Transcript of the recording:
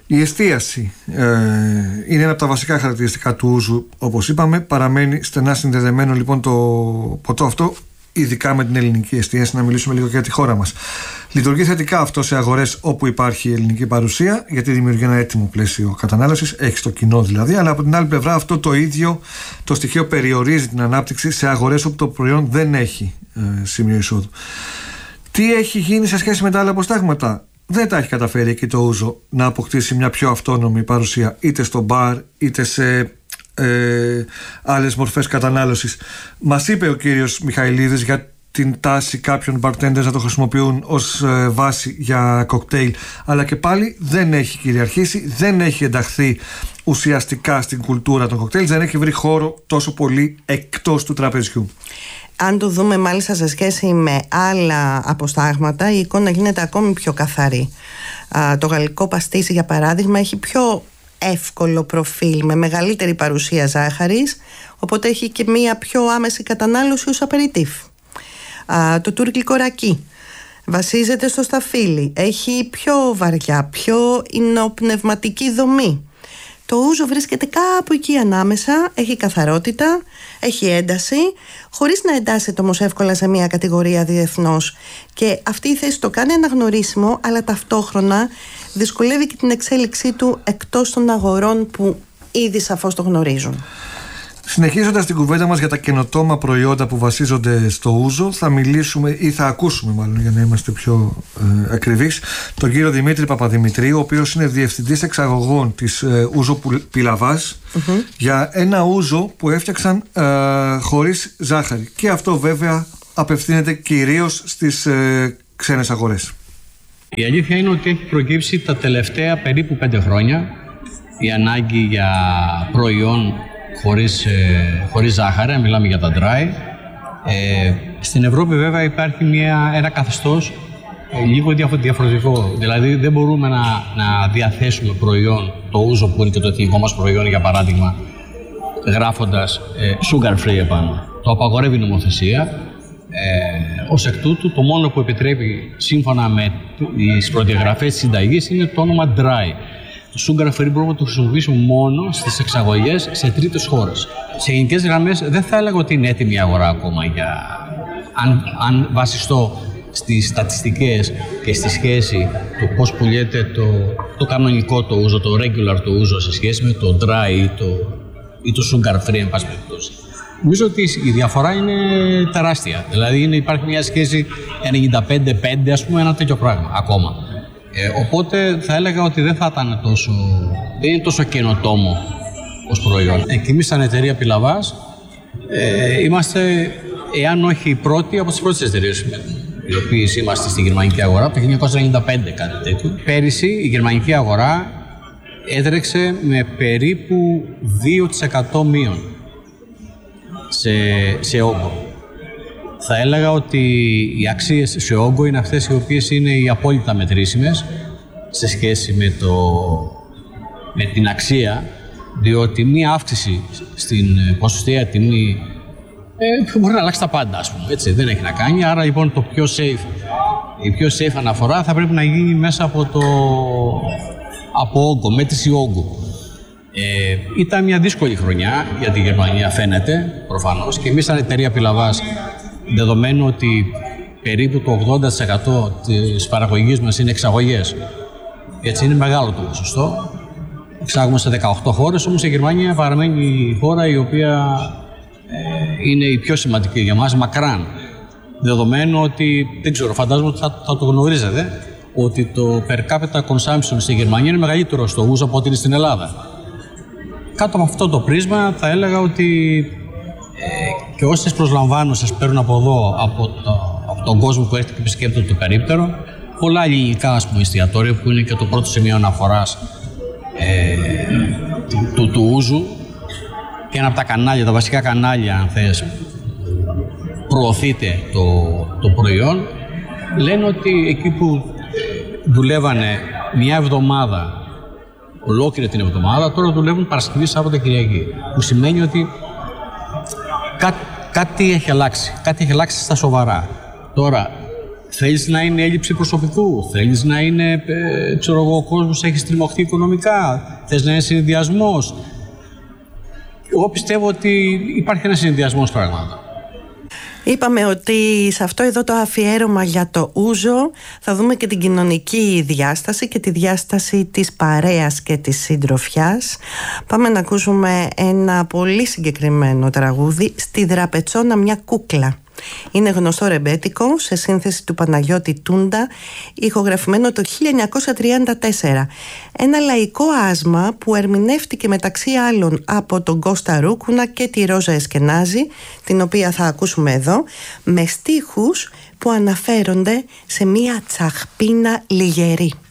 Η εστίαση είναι ένα από τα βασικά χαρακτηριστικά του ούζου, όπως είπαμε. Παραμένει στενά συνδεδεμένο λοιπόν το ποτό αυτό, ειδικά με την ελληνική εστίαση. Να μιλήσουμε λίγο για τη χώρα μας. Λειτουργεί θετικά αυτό σε αγορές όπου υπάρχει ελληνική παρουσία, γιατί δημιουργεί ένα έτοιμο πλαίσιο κατανάλωσης, έχει το κοινό δηλαδή, αλλά από την άλλη πλευρά αυτό το ίδιο το στοιχείο περιορίζει την ανάπτυξη σε αγορές όπου το προϊόν δεν έχει σημείο εισόδου. Τι έχει γίνει σε σχέση με τα άλλα αποστάγματα? Δεν τα έχει καταφέρει εκεί το ούζο να αποκτήσει μια πιο αυτόνομη παρουσία, είτε στο μπαρ είτε σε άλλες μορφές κατανάλωσης. Μας είπε ο κύριος Μιχαηλίδης για την τάση κάποιων bartenders να το χρησιμοποιούν ως βάση για κοκτέιλ, αλλά και πάλι δεν έχει κυριαρχήσει, δεν έχει ενταχθεί ουσιαστικά στην κουλτούρα των κοκτέιλ, δεν έχει βρει χώρο τόσο πολύ εκτός του τραπεζιού. Αν το δούμε μάλιστα σε σχέση με άλλα αποστάγματα, η εικόνα γίνεται ακόμη πιο καθαρή. Το γαλλικό παστίσι, για παράδειγμα, έχει πιο εύκολο προφίλ με μεγαλύτερη παρουσία ζάχαρης, οπότε έχει και μία πιο άμεση κατανάλωση ως απεριτίφ. Το τουρκικό ρακί βασίζεται στο σταφύλι, έχει πιο βαριά, πιο υνοπνευματική δομή. Το ούζο βρίσκεται κάπου εκεί ανάμεσα, έχει καθαρότητα, έχει ένταση, χωρίς να εντάσσεται όμως εύκολα σε μια κατηγορία διεθνώς. Και αυτή η θέση το κάνει αναγνωρίσιμο, αλλά ταυτόχρονα δυσκολεύει και την εξέλιξή του εκτός των αγορών που ήδη σαφώς το γνωρίζουν. Συνεχίζοντας την κουβέντα μας για τα καινοτόμα προϊόντα που βασίζονται στο ούζο, θα μιλήσουμε ή θα ακούσουμε μάλλον, για να είμαστε πιο ακριβείς, τον κύριο Δημήτρη Παπαδημητρίου, ο οποίος είναι διευθυντής εξαγωγών της ούζο Πιλαβάς, για ένα ούζο που έφτιαξαν χωρίς ζάχαρη. Και αυτό βέβαια απευθύνεται κυρίως στις ξένες αγορές. Η αλήθεια είναι ότι έχει προκύψει τα τελευταία περίπου 5 χρόνια η ανάγκη για προϊόν χωρίς ζάχαρη, μιλάμε για τα dry. Στην Ευρώπη βέβαια υπάρχει ένα καθεστώς λίγο διαφορετικό. Δηλαδή δεν μπορούμε να διαθέσουμε προϊόν, το ούζο που είναι και το εθνικό μας προϊόν, για παράδειγμα, γράφοντας sugar free επάνω. Το απαγορεύει η νομοθεσία. Ως εκ τούτου, το μόνο που επιτρέπει σύμφωνα με τις προδιαγραφές της συνταγής είναι το όνομα dry. Το sugar free μπορούμε να το χρησιμοποιήσουμε μόνο στις εξαγωγές σε τρίτες χώρες. Σε γενικές γραμμές δεν θα έλεγα ότι είναι έτοιμη η αγορά ακόμα αν βασιστώ στις στατιστικές και στη σχέση του πώς πουλιέται το κανονικό το ούζο, το regular το ούζο σε σχέση με το dry ή το sugar free, εν πάση περιπτώσει. Νομίζω ότι η διαφορά είναι τεράστια. Δηλαδή υπάρχει μια σχέση 95-5, ας πούμε, ένα τέτοιο πράγμα ακόμα. Οπότε θα έλεγα ότι δεν είναι τόσο καινοτόμο ως προϊόν. Και εμείς σαν εταιρεία Πιλαβάς είμαστε, εάν όχι οι πρώτοι, από τις πρώτες εταιρείες οι οποίες είμαστε στη γερμανική αγορά από το 1995, κάτι τέτοιο. Πέρυσι η γερμανική αγορά έτρεξε με περίπου 2% μείον σε όγκο. Θα έλεγα ότι οι αξίες σε όγκο είναι αυτές οι οποίες είναι οι απόλυτα μετρήσιμες σε σχέση με την αξία, διότι μία αύξηση στην ποσοστιαία τιμή μπορεί να αλλάξει τα πάντα, ας πούμε, έτσι, δεν έχει να κάνει. Άρα λοιπόν η πιο safe αναφορά θα πρέπει να γίνει μέσα από όγκο, μέτρηση όγκου. Ήταν μια δύσκολη χρονιά για τη Γερμανία, φαίνεται, προφανώς, και εμείς σαν εταιρεία Πιλαβάς, δεδομένου ότι περίπου το 80% της παραγωγής μας είναι εξαγωγές, έτσι είναι μεγάλο το ποσοστό, εξάγουμε σε 18 χώρες, όμως η Γερμανία παραμένει η χώρα η οποία είναι η πιο σημαντική για μας, μακράν. Δεδομένου ότι, δεν ξέρω, φαντάζομαι ότι θα το γνωρίζετε, ότι το per capita consumption στη Γερμανία είναι μεγαλύτερο στο ούζο από ό,τι είναι στην Ελλάδα. Κάτω από αυτό το πρίσμα θα έλεγα ότι και όσες προσλαμβάνω, σας παίρνουν από εδώ, από τον κόσμο που έρχεται και επισκέπτεται το περίπτερο, πολλά ελληνικά, ας πούμε, εστιατόρια που είναι και το πρώτο σημείο αναφοράς του ούζου και ένα από τα κανάλια, τα βασικά κανάλια, αν θες, προωθείται το προϊόν, λένε ότι εκεί που δουλεύανε μια εβδομάδα, ολόκληρη την εβδομάδα, τώρα δουλεύουν Παρασκευή, Σάββατο, Κυριακή. Που σημαίνει ότι κάτι έχει αλλάξει. Κάτι έχει αλλάξει στα σοβαρά. Τώρα, Θέλεις να είναι έλλειψη προσωπικού, θέλεις να είναι, ο κόσμος έχει στριμωχτεί οικονομικά, θες να είναι συνδυασμός. Εγώ πιστεύω ότι υπάρχει ένας συνδυασμός πράγματα. Είπαμε ότι σε αυτό εδώ το αφιέρωμα για το ούζο θα δούμε και την κοινωνική διάσταση και τη διάσταση της παρέας και της συντροφιάς. Πάμε να ακούσουμε ένα πολύ συγκεκριμένο τραγούδι, «Στη Δραπετσόνα μια κούκλα». Είναι γνωστό ρεμπέτικο σε σύνθεση του Παναγιώτη Τούντα, ηχογραφημένο το 1934. Ένα λαϊκό άσμα που ερμηνεύτηκε μεταξύ άλλων από τον Κώστα Ρούκουνα και τη Ρόζα Εσκενάζη, την οποία θα ακούσουμε εδώ, με στίχους που αναφέρονται σε μία τσαχπίνα λιγερή.